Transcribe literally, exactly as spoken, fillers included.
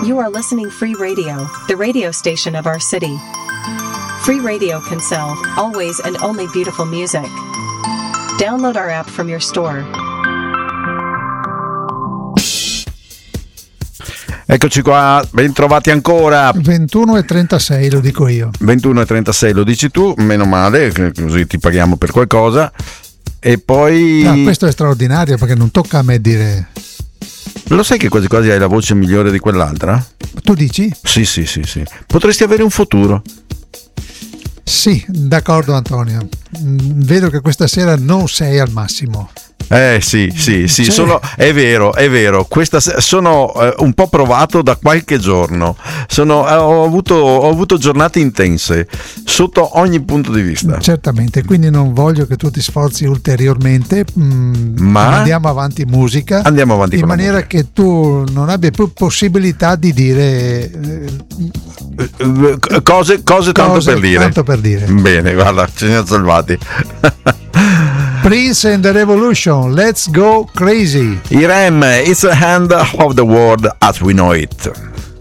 You are listening Free Radio, the radio station of our city. Free Radio can sell, always and only beautiful music. Download our app from your store. Eccoci qua, ben trovati ancora. ventuno e trentasei lo dico io. ventuno e trentasei lo dici tu, meno male, così ti paghiamo per qualcosa. E poi... Ah, questo è straordinario perché non tocca a me dire... Lo sai che quasi quasi hai la voce migliore di quell'altra? Tu dici? Sì, sì, sì, sì. Potresti avere un futuro. Sì, d'accordo Antonio. Vedo che questa sera non sei al massimo. Eh sì, sì, sì, sono, è vero, è vero. Questa, sono eh, un po' provato da qualche giorno. Sono, eh, ho, avuto, ho avuto giornate intense sotto ogni punto di vista. Certamente, quindi non voglio che tu ti sforzi ulteriormente. Mm, ma andiamo avanti musica. Andiamo avanti in con maniera musica. Che tu non abbia più possibilità di dire eh, cose, cose tanto cose, per dire. Tanto per dire. Bene, guarda, ci siamo salvati. Prince and the Revolution, Let's Go Crazy. I R E M, It's the Hand of the World as We Know It.